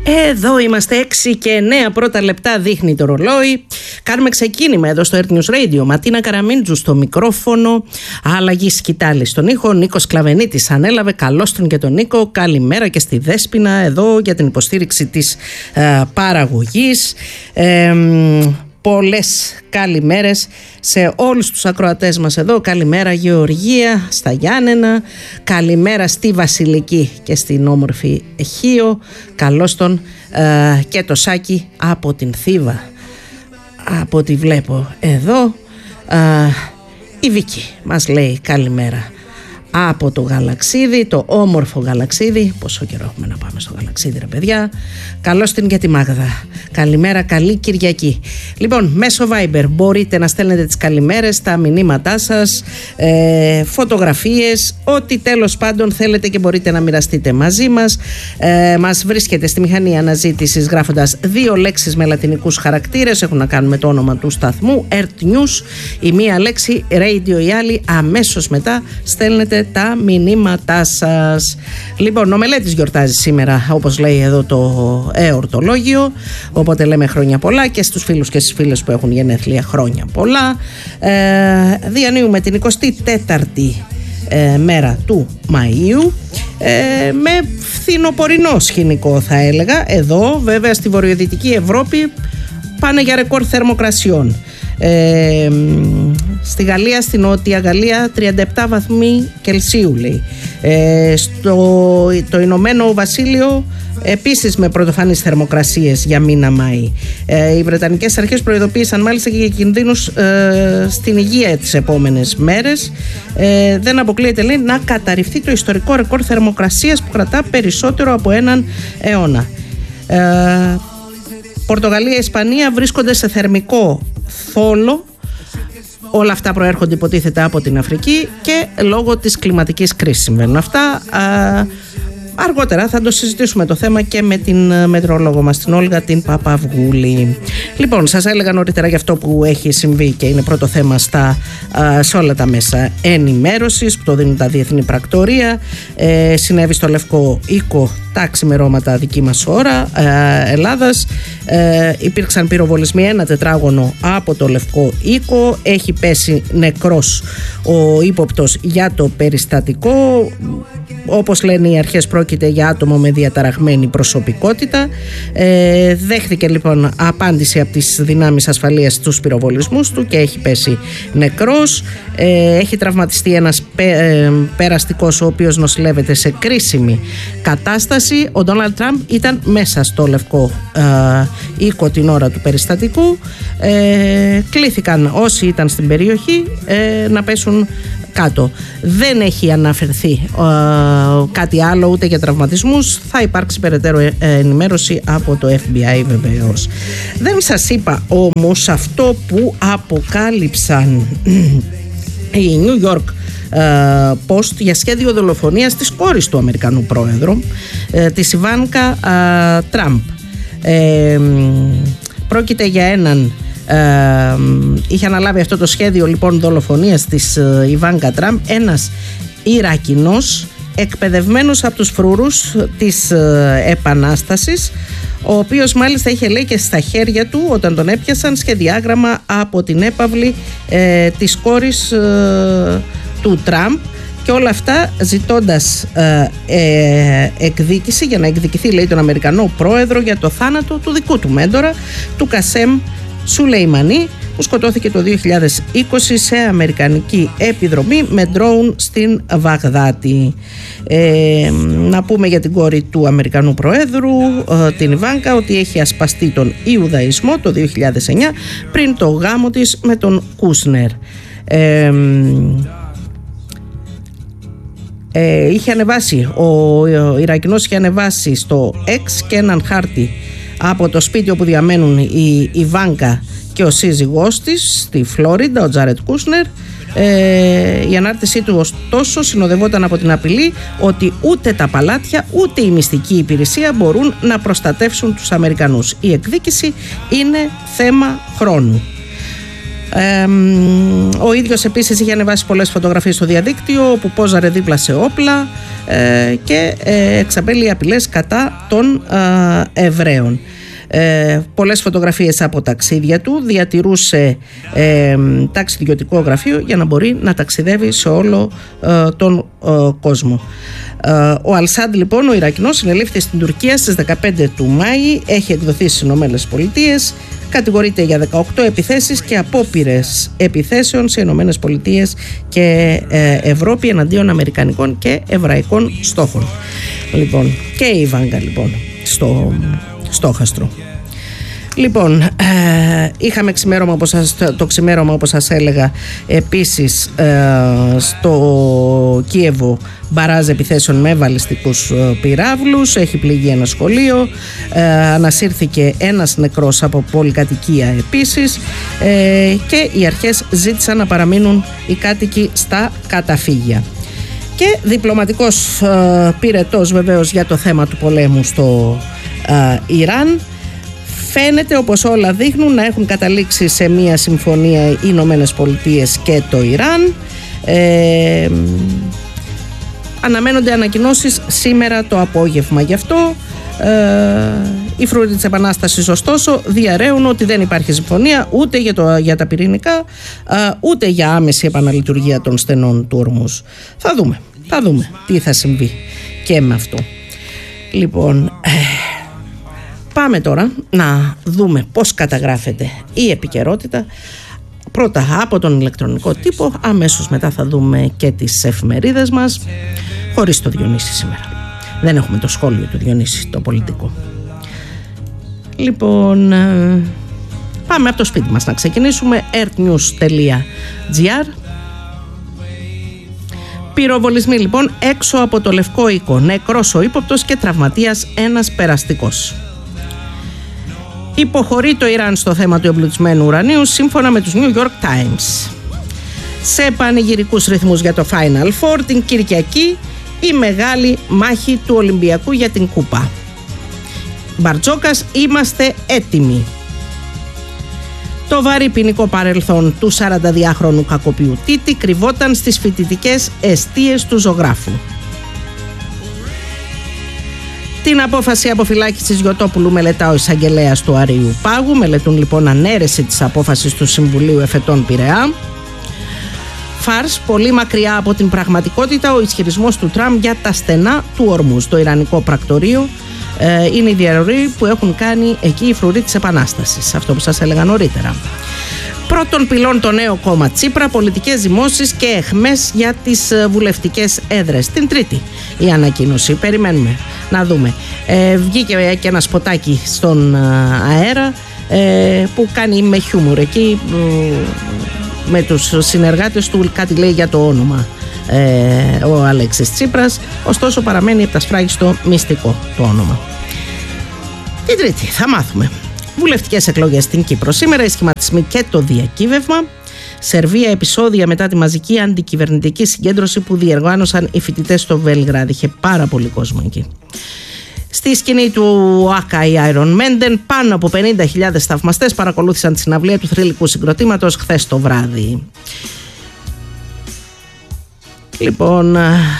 Εδώ είμαστε 6 και 9 πρώτα λεπτά δείχνει το ρολόι. Κάνουμε ξεκίνημα εδώ στο Earth News Radio. Ματίνα Καραμίντζου στο μικρόφωνο, Άλλαγη Σκητάλη στον ήχο. Νίκος Κλαβενίτης ανέλαβε. Καλώς τον και τον Νίκο. Καλημέρα και στη Δέσποινα εδώ για την υποστήριξη της παραγωγής. Πολλές καλημέρες σε όλους τους ακροατές μας εδώ. Καλημέρα Γεωργία, στα Γιάννενα. Καλημέρα στη Βασιλική και στην όμορφη Χίο. Καλώς τον και το Σάκη από την Θήβα. Από ό,τι βλέπω εδώ η Βίκη μας λέει καλημέρα από το Γαλαξίδι, το όμορφο Γαλαξίδι. Πόσο καιρό έχουμε να πάμε στο Γαλαξίδι ρε παιδιά. Καλώς την και τη Μάγδα. Καλημέρα, καλή Κυριακή. Λοιπόν, μέσω Viber μπορείτε να στέλνετε τις καλημέρες, τα μηνύματά σας, φωτογραφίες, ό,τι τέλος πάντων θέλετε και μπορείτε να μοιραστείτε μαζί μας. Μας βρίσκεται στη μηχανή αναζήτησης γράφοντας 2 λέξεις με λατινικούς χαρακτήρες, έχουν να κάνουν με το όνομα του σταθμού, Earth News, η μία λέξη, Radio η άλλη, αμέσως μετά στέλνετε τα μηνύματά σας. Λοιπόν, ο Μελέτης γιορτάζει σήμερα, όπως λέει εδώ το εορτολόγιο, οπότε λέμε χρόνια πολλά και στους φίλους και στις φίλες που έχουν γενέθλια, χρόνια πολλά. Διανύουμε την 24η μέρα του Μαΐου με φθινοπορεινό σκηνικό θα έλεγα. Εδώ βέβαια στη βορειοδυτική Ευρώπη πάνε για ρεκόρ θερμοκρασιών. Στη Γαλλία, στη Νότια Γαλλία 37 βαθμοί Κελσίου λέει. Το Ηνωμένο Βασίλειο επίσης με πρωτοφανείς θερμοκρασίες για μήνα Μάη. Οι Βρετανικές αρχές προειδοποίησαν μάλιστα και για κινδύνους στην υγεία τις επόμενες μέρες. Δεν αποκλείεται λέει να καταρριφθεί το ιστορικό ρεκόρ θερμοκρασίας που κρατά περισσότερο από έναν αιώνα. Πορτογαλία, Ισπανία βρίσκονται σε θερμικό θόλο. Όλα αυτά προέρχονται υποτίθεται από την Αφρική και λόγω της κλιματικής κρίσης συμβαίνουν αυτά. Αργότερα θα το συζητήσουμε το θέμα και με την μετρολόγο μας, την Όλγα την Παπαυγούλη. Λοιπόν, σας έλεγα νωρίτερα για αυτό που έχει συμβεί και είναι πρώτο θέμα σε όλα τα μέσα ενημέρωσης που το δίνουν τα διεθνή πρακτορία. Συνέβη στο Λευκό Οίκο τα ξημερώματα δική μας ώρα Ελλάδας. Υπήρξαν πυροβολισμοί 1 τετράγωνο από το Λευκό Οίκο. Έχει πέσει νεκρός ο ύποπτος για το περιστατικό. Όπως λένε οι αρχές πρόκειται για άτομο με διαταραγμένη προσωπικότητα. Δέχθηκε λοιπόν απάντηση από τις δυνάμεις ασφαλείας στους πυροβολισμούς του και έχει πέσει νεκρός. Έχει τραυματιστεί ένας περαστικός ο οποίος νοσηλεύεται σε κρίσιμη κατάσταση. Ο Ντόναλντ Τραμπ ήταν μέσα στο Λευκό Οίκο την ώρα του περιστατικού. Κλήθηκαν όσοι ήταν στην περιοχή να πέσουν κάτω. Δεν έχει αναφερθεί κάτι άλλο ούτε για τραυματισμούς. Θα υπάρξει περαιτέρω ενημέρωση από το FBI βεβαίως. Δεν σας είπα όμως αυτό που αποκάλυψαν η New York Post για σχέδιο δολοφονίας της κόρης του Αμερικανού πρόεδρου, της Ιβάνκα Τραμπ. Πρόκειται για έναν είχε αναλάβει αυτό το σχέδιο λοιπόν δολοφονίας της Ιβάνκα Τραμπ ένας Ιρακινός εκπαιδευμένος από τους φρούρους της Επανάστασης, ο οποίος μάλιστα είχε λέει και στα χέρια του όταν τον έπιασαν σχεδιάγραμμα από την έπαυλη της κόρης του Τραμπ και όλα αυτά ζητώντας εκδίκηση για να εκδικηθεί λέει τον Αμερικανό πρόεδρο για το θάνατο του δικού του μέντορα, του Κασέμ Σουλεϊμανί, που σκοτώθηκε το 2020 σε αμερικανική επιδρομή με ντρόουν στην Βαγδάτη. Να πούμε για την κόρη του Αμερικανού Προέδρου, την Ιβάνκα, ότι έχει ασπαστεί τον Ιουδαϊσμό το 2009 πριν το γάμο της με τον Κούσνερ. Είχε ανεβάσει, ο Ιρακινός είχε ανεβάσει στο X και έναν χάρτη από το σπίτι όπου διαμένουν η Ιβάνκα και ο σύζυγός της στη Φλόριντα, ο Τζάρετ Κούσνερ. Η ανάρτησή του ωστόσο συνοδευόταν από την απειλή ότι ούτε τα παλάτια ούτε η μυστική υπηρεσία μπορούν να προστατεύσουν τους Αμερικανούς. Η εκδίκηση είναι θέμα χρόνου. Ο ίδιος επίσης είχε ανεβάσει πολλές φωτογραφίες στο διαδίκτυο όπου πόζαρε δίπλα σε όπλα και εξαπέλυε απειλές κατά των Εβραίων. Πολλές φωτογραφίες από ταξίδια του, διατηρούσε ταξιδιωτικό γραφείο για να μπορεί να ταξιδεύει σε όλο τον κόσμο. Ο Αλσάντ λοιπόν, ο Ιρακινός, συνελήφθη στην Τουρκία στις 15 του Μάη, έχει εκδοθεί στις Ηνωμένες Πολιτείες, κατηγορείται για 18 επιθέσεις και απόπειρες επιθέσεων σε Ηνωμένες Πολιτείες και Ευρώπη εναντίον αμερικανικών και εβραϊκών στόχων. Λοιπόν, και η Βάγκα λοιπόν στο στόχαστρο. Λοιπόν, είχαμε το ξημέρωμα όπως σας έλεγα επίσης στο Κίεβο μπαράζ επιθέσεων με βαλιστικούς πυράβλους, έχει πληγεί ένα σχολείο, ανασύρθηκε ένας νεκρός από πολυκατοικία επίσης και οι αρχές ζήτησαν να παραμείνουν οι κάτοικοι στα καταφύγια. Και διπλωματικός πυρετός βεβαίως για το θέμα του πολέμου στο Ιράν. Φαίνεται, όπως όλα δείχνουν, να έχουν καταλήξει σε μια συμφωνία οι Ηνωμένες Πολιτείες και το Ιράν. Αναμένονται ανακοινώσεις σήμερα το απόγευμα. Γι' αυτό οι φρουροί της Επανάστασης ωστόσο διαρρέουν ότι δεν υπάρχει συμφωνία ούτε για τα πυρηνικά, ούτε για άμεση επαναλειτουργία των στενών του Ορμούζ. Θα δούμε τι θα συμβεί και με αυτό. Λοιπόν, πάμε τώρα να δούμε πώς καταγράφεται η επικαιρότητα. Πρώτα από τον ηλεκτρονικό τύπο, αμέσως μετά θα δούμε και τις εφημερίδες μας, χωρίς το Διονύση σήμερα. Δεν έχουμε το σχόλιο του Διονύση, το πολιτικό. Λοιπόν, πάμε από το σπίτι μας να ξεκινήσουμε. earthnews.gr. Πυροβολισμοί λοιπόν έξω από το Λευκό Οίκο. Νεκρός ο ύποπτος και τραυματίας ένας περαστικός. Υποχωρεί το Ιράν στο θέμα του εμπλουτισμένου ουρανίου σύμφωνα με τους New York Times. Σε πανηγυρικούς ρυθμούς για το Final Four την Κυριακή η μεγάλη μάχη του Ολυμπιακού για την κούπα. Μπαρτζόκας, είμαστε έτοιμοι. Το βαρύ ποινικό παρελθόν του 42χρονου κακοποιού Τίτη κρυβόταν στις φοιτητικές εστίες του ζωγράφου. Την απόφαση αποφυλάκησης Γιωτόπουλου μελετά ο εισαγγελέας του Αρείου Πάγου. Μελετούν λοιπόν ανέρεση της απόφασης του Συμβουλίου Εφετών Πειραιά. Φάρς, πολύ μακριά από την πραγματικότητα ο ισχυρισμός του Τραμπ για τα στενά του Ορμούζ. Το Ιρανικό πρακτορείο είναι η διαρροή που έχουν κάνει εκεί οι φρουροί της Επανάστασης. Αυτό που σας έλεγα νωρίτερα. Πρώτον πυλών το νέο κόμμα Τσίπρα, πολιτικές ζυμώσεις και αιχμές για τις βουλευτικές έδρες. Την Τρίτη η ανακοίνωση. Περιμένουμε να δούμε. Βγήκε και ένα σποτάκι στον αέρα που κάνει με χιούμορ. Εκεί με τους συνεργάτες του κάτι λέει για το όνομα ο Αλέξης Τσίπρας. Ωστόσο παραμένει επτασφράγιστο μυστικό το όνομα. Την Τρίτη θα μάθουμε. Βουλευτικές εκλογές στην Κύπρο σήμερα, οι σχηματισμοί και το διακύβευμα. Σερβία, επεισόδια μετά τη μαζική αντικυβερνητική συγκέντρωση που διοργάνωσαν οι φοιτητές στο Βέλγραδ. Είχε πάρα πολύ κόσμο εκεί. Στη σκηνή του ΟΑΚΑ η Iron Maiden, πάνω από 50.000 θαυμαστές παρακολούθησαν τη συναυλία του θρυλικού συγκροτήματος χθες το βράδυ. Λοιπόν,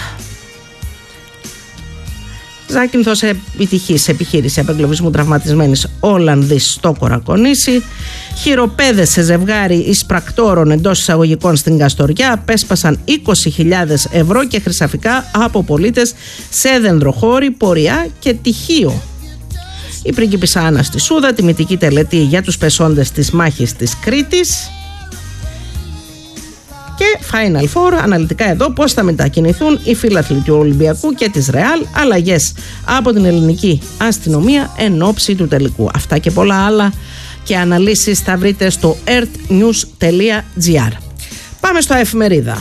Ζάκυνθος επιτυχής επιχείρηση απεγκλωβισμού τραυματισμένης Ολλανδής στο Κορακονήσι. Χειροπέδες σε ζευγάρι εισπρακτόρων εντός εισαγωγικών στην Καστοριά απέσπασαν 20.000 ευρώ και χρυσαφικά από πολίτες σε δενδροχώρι, πορεία και τυχείο. Η πρίγκιπισσα Άννα στη Σούδα, τιμητική τελετή για τους πεσόντες της μάχης της Κρήτης. Και Final Four, αναλυτικά εδώ πώς θα μετακινηθούν οι φίλαθλοι του Ολυμπιακού και της Ρεάλ, αλλαγές από την ελληνική αστυνομία εν ώψη του τελικού. Αυτά και πολλά άλλα και αναλύσεις θα βρείτε στο earthnews.gr. Πάμε στο εφημερίδα.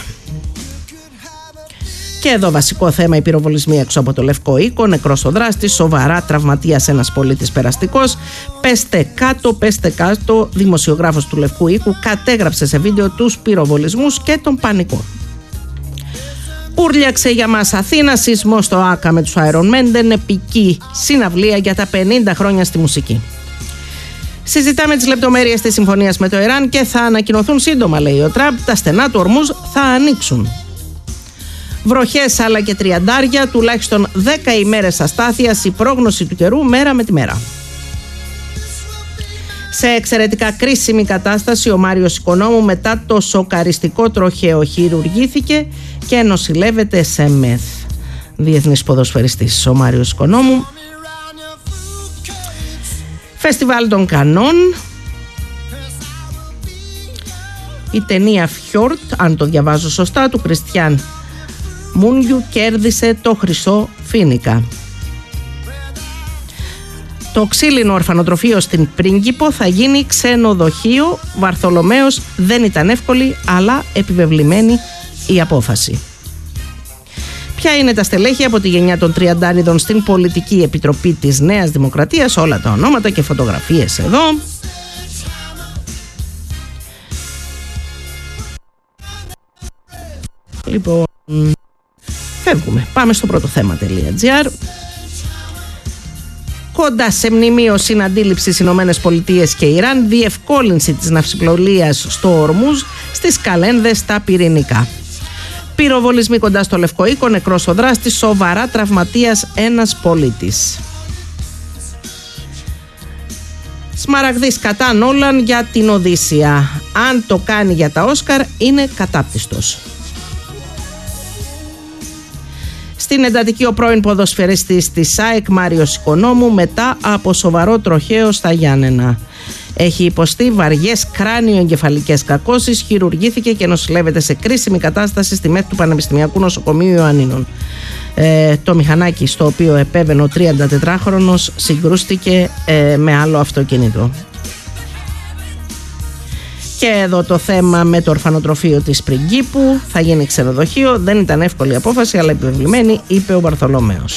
Και εδώ βασικό θέμα: οι πυροβολισμοί έξω από το Λευκό Οίκο, νεκρός ο δράστης, σοβαρά τραυματίας ένας πολίτης περαστικός. Πέστε κάτω, δημοσιογράφος του Λευκού Οίκου κατέγραψε σε βίντεο τους πυροβολισμούς και τον πανικό. Ούρλιαξε για μας Αθήνα, σεισμό στο ΆΚΑ με τους Iron Maiden, επική συναυλία για τα 50 χρόνια στη μουσική. Συζητάμε τις λεπτομέρειες της συμφωνίας με το Ιράν και θα ανακοινωθούν σύντομα, λέει ο Τραμπ. Τα στενά του Ορμούζ θα ανοίξουν. Βροχές αλλά και τριαντάρια, τουλάχιστον 10 ημέρες αστάθειας, η πρόγνωση του καιρού μέρα με τη μέρα. Σε εξαιρετικά κρίσιμη κατάσταση ο Μάριος Οικονόμου μετά το σοκαριστικό τροχαίο χειρουργήθηκε και νοσηλεύεται σε ΜΕΘ. Διεθνής ποδοσφαιριστής ο Μάριος Οικονόμου. Φεστιβάλ των Κανών. Η ταινία Φιόρτ, αν το διαβάζω σωστά, του Κριστιαν Μούνιου κέρδισε το χρυσό Φίνικα. Το ξύλινο ορφανοτροφείο στην Πρίγκιπο θα γίνει ξενοδοχείο. Βαρθολομαίος, δεν ήταν εύκολη αλλά επιβεβλημένη η απόφαση. Ποια είναι τα στελέχη από τη γενιά των Τριαντάριδων στην Πολιτική Επιτροπή της Νέας Δημοκρατίας, όλα τα ονόματα και φωτογραφίες εδώ. Λοιπόν, φεύγουμε. Πάμε στο πρώτο θέμα.gr. Κοντά σε μνημείο συναντήληψης Ηνωμένες Πολιτείες και Ιράν, διευκόλυνση της ναυσιπλοείας στο Ορμούζ, στις Καλένδες τα πυρηνικά. Πυροβολισμοί κοντά στο Λευκό Οίκο, νεκρός ο δράστης, σοβαρά τραυματίας ένας πολίτης. Σμαραγδής κατά Νόλαν για την Οδύσσεια. Αν το κάνει για τα Όσκαρ είναι κατάπτυστος. Στην εντατική ο πρώην ποδοσφαιριστής της ΑΕΚ Μάριος Οικονόμου μετά από σοβαρό τροχαίο στα Γιάννενα. Έχει υποστεί βαριές κράνιο-εγκεφαλικές κακώσεις, χειρουργήθηκε και νοσηλεύεται σε κρίσιμη κατάσταση στη ΜΕΘ του Πανεπιστημιακού Νοσοκομείου Ιωαννίνων. Το μηχανάκι στο οποίο επέβαινε ο 34χρονος συγκρούστηκε με άλλο αυτοκίνητο. Και εδώ το θέμα με το ορφανοτροφείο της Πριγκίπου, θα γίνει ξενοδοχείο, δεν ήταν εύκολη απόφαση αλλά επιβεβλημένη, είπε ο Βαρθολομαίος.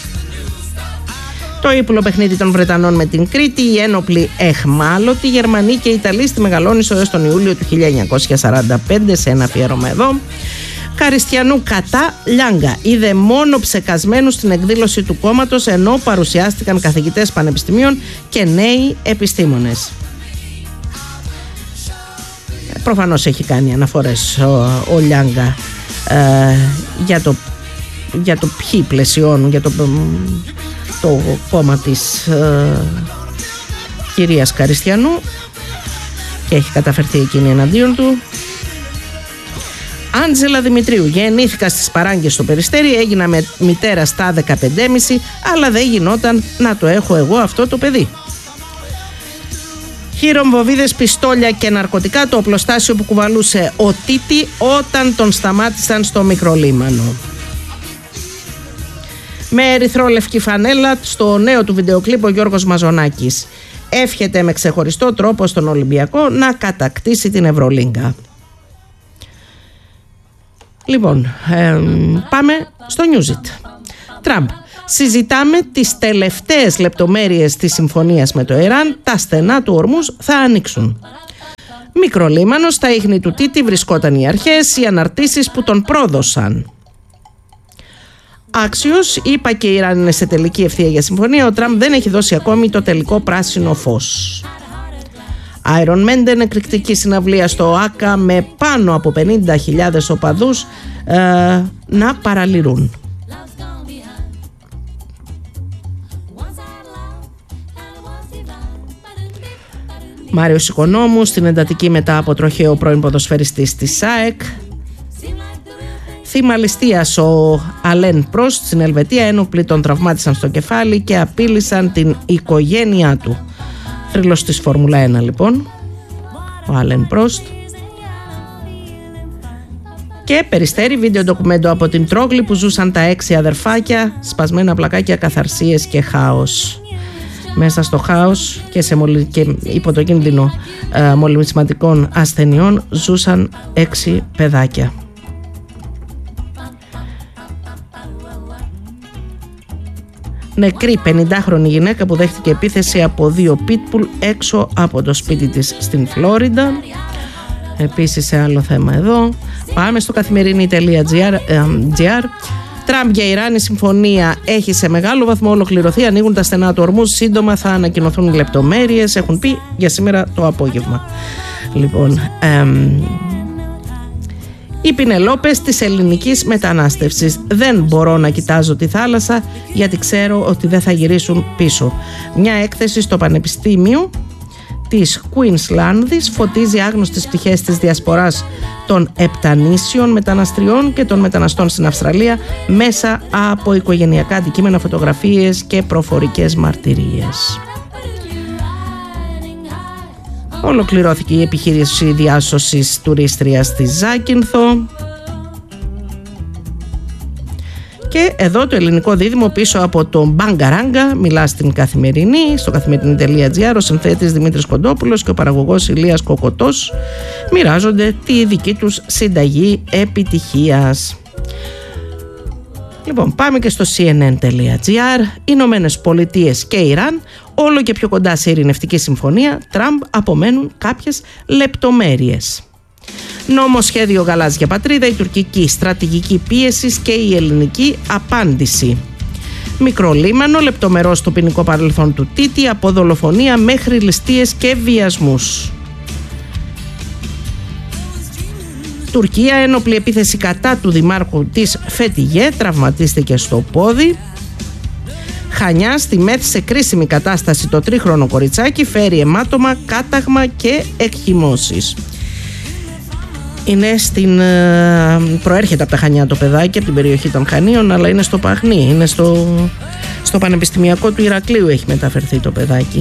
Το ύπουλο παιχνίδι των Βρετανών με την Κρήτη, οι ένοπλοι εχμάλωτοι, Γερμανοί και Ιταλοί στη Μεγαλόνισσο έως τον Ιούλιο του 1945, σε ένα αφιέρωμα εδώ. Καριστιανού κατά Λιάγκα είδε μόνο ψεκασμένους στην εκδήλωση του κόμματος, ενώ παρουσιάστηκαν καθηγητές πανεπιστημίων και νέοι επιστήμονες. Προφανώς έχει κάνει αναφορές ο Λιάγκα για το ποιοι πλαισιώνουν, για το κόμμα της κυρίας Καριστιανού, και έχει καταφερθεί εκείνη εναντίον του. Άντζελα Δημητρίου, γεννήθηκα στις Παράγκες στο Περιστέρι, έγινα μητέρα στα 15,5, αλλά δεν γινόταν να το έχω εγώ αυτό το παιδί. Χειρομβοβίδες, πιστόλια και ναρκωτικά, το οπλοστάσιο που κουβαλούσε ο Τίτη όταν τον σταμάτησαν στο Μικρολίμανο. Με ερυθρόλευκη φανέλα στο νέο του βιντεοκλίπ ο Γιώργος Μαζονάκης εύχεται με ξεχωριστό τρόπο στον Ολυμπιακό να κατακτήσει την Ευρωλίγκα. Λοιπόν, πάμε στο Newsit. Τραμπ. Συζητάμε τις τελευταίες λεπτομέρειες της συμφωνίας με το Ιράν. Τα στενά του Ορμούζ θα ανοίξουν. Μικρολίμανο, στα ίχνη του Τίτη βρισκόταν οι αρχές, οι αναρτήσεις που τον πρόδωσαν. Άξιος, είπα και η Ιράν είναι σε τελική ευθεία για συμφωνία. Ο Τραμπ δεν έχει δώσει ακόμη το τελικό πράσινο φως. Iron Maiden, εκρηκτική συναυλία στο ΆΚΑ με πάνω από 50.000 οπαδούς να παραλυρούν. Μάριος Οικονόμου στην εντατική μετά από τροχαίο πρώην ποδοσφαιριστής της ΑΕΚ. Θύμα ληστείας ο Αλέν Πρόστ στην Ελβετία, ένοπλοι τον τραυμάτισαν στο κεφάλι και απείλησαν την οικογένειά του. Θρύλος της Φόρμουλα 1 λοιπόν, ο Αλέν Πρόστ. Και Περιστέρι, βίντεο ντοκουμέντο από την Τρόγλη που ζούσαν τα 6 αδερφάκια, σπασμένα πλακάκια, καθαρσίες και χάος. Μέσα στο χάος και υπό το κίνδυνο μολυσματικών ασθενειών ζούσαν 6 παιδάκια. Νεκρή 50χρονη γυναίκα που δέχτηκε επίθεση από 2 pitbull έξω από το σπίτι της στην Φλόριντα. Επίσης σε άλλο θέμα εδώ. Πάμε στο καθημερινή.gr. Τραμπ για Ιράν, η συμφωνία έχει σε μεγάλο βαθμό ολοκληρωθεί. Ανοίγουν τα στενά του ορμούς. Σύντομα θα ανακοινωθούν οι λεπτομέρειες. Έχουν πει για σήμερα το απόγευμα. Λοιπόν, οι Πινελόπες της ελληνικής μετανάστευσης. Δεν μπορώ να κοιτάζω τη θάλασσα γιατί ξέρω ότι δεν θα γυρίσουν πίσω. Μια έκθεση στο Πανεπιστήμιο της Κουίνσλανδης φωτίζει άγνωστες πτυχές της διασποράς των επτανήσιων μεταναστριών και των μεταναστών στην Αυστραλία μέσα από οικογενειακά αντικείμενα, φωτογραφίες και προφορικές μαρτυρίες. Ολοκληρώθηκε η επιχείρηση διάσωσης τουρίστριας στη Ζάκυνθο. Και εδώ το ελληνικό δίδυμο πίσω από τον Μπαγκαράγκα μιλά στην Καθημερινή, στο καθημερινή.gr. Ο συνθέτης Δημήτρης Κοντόπουλος και ο παραγωγός Ηλίας Κοκοτός μοιράζονται τη δική τους συνταγή επιτυχίας. Λοιπόν, πάμε και στο cnn.gr. Ηνωμένες Πολιτείες και Ιράν όλο και πιο κοντά σε ειρηνευτική συμφωνία. Τραμπ απομένουν κάποιες λεπτομέρειες. Νομοσχέδιο γαλάζια πατρίδα, η τουρκική στρατηγική πίεση και η ελληνική απάντηση. Μικρό λίμανο, λεπτομερό στο ποινικό παρελθόν του Τίτη, από δολοφονία μέχρι ληστείες και βιασμούς. Τουρκία, ένοπλη επίθεση κατά του δημάρχου της Φετιγέ, τραυματίστηκε στο πόδι. Χανιά, στη ΜΕΘ σε κρίσιμη κατάσταση το τρίχρονο κοριτσάκι, φέρει αιμάτωμα, κάταγμα και εκχυμώσεις. Προέρχεται από τα Χανιά το παιδάκι, από την περιοχή των Χανίων, αλλά είναι στο Παχνί, είναι στο Πανεπιστημιακό του Ηρακλείου έχει μεταφερθεί το παιδάκι.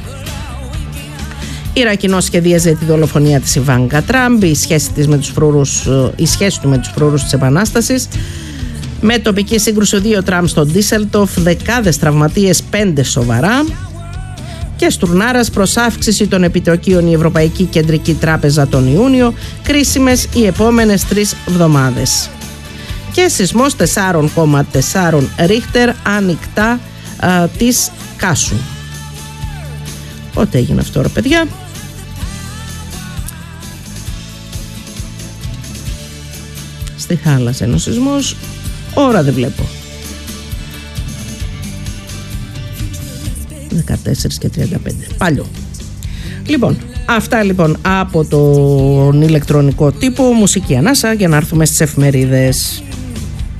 Ιρακινός σχεδίαζε τη δολοφονία της Ιβάνκα Τραμπ, η σχέση του με τους φρούρους της Επανάστασης. Με τοπική σύγκρουση 2 Τραμπ στο Ντίσελτοφ, δεκάδες τραυματίες, 5 σοβαρά. Και στουρνάρας προς αύξηση των επιτοκίων η Ευρωπαϊκή Κεντρική Τράπεζα τον Ιούνιο, κρίσιμες οι επόμενες 3 εβδομάδες. Και σεισμός 4,4 Ρίχτερ ανοιχτά της Κάσου. Ό,τι έγινε αυτό ρε παιδιά. Στη θάλασσα είναι ο σεισμός, ώρα δεν βλέπω. 14 και 35. Παλιό. Λοιπόν, αυτά λοιπόν από τον ηλεκτρονικό τύπο. Μουσική ανάσα για να έρθουμε στις εφημερίδες.